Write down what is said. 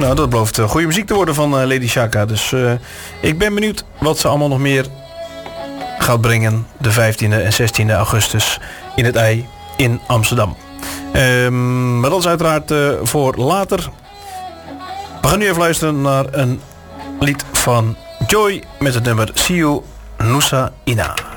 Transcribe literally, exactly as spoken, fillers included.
Nou, dat belooft uh, goede muziek te worden van uh, Lady Shaka. Dus uh, ik ben benieuwd wat ze allemaal nog meer gaat brengen. De vijftiende en zestiende augustus in het I in Amsterdam. Um, maar dat is uiteraard uh, voor later. We gaan nu even luisteren naar een lied van Joy met het nummer See You Nusa Ina.